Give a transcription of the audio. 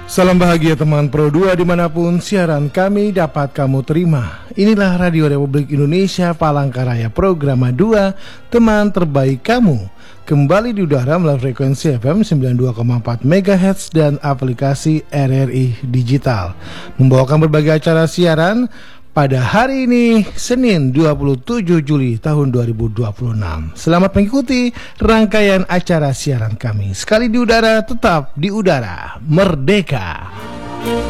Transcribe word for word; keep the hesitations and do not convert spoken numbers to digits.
Salam bahagia teman Pro dua dimanapun siaran kami dapat kamu terima. Inilah Radio Republik Indonesia Palangkaraya Programa dua, teman terbaik kamu. Kembali di udara melalui frekuensi F M sembilan puluh dua koma empat megahertz dan aplikasi R R I Digital. Membawakan berbagai acara siaran pada hari ini, Senin dua puluh tujuh Juli tahun dua ribu dua puluh enam. Selamat mengikuti rangkaian acara siaran kami. Sekali di udara, tetap di udara. Merdeka!